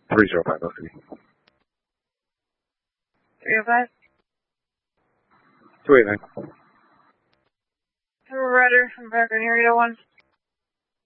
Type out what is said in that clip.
305 LCD. 305? 289. Rudder from American Area 1.